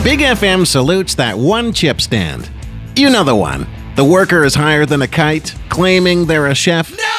Big FM salutes that one chip stand. You know the one. The worker is higher than a kite, claiming they're a chef.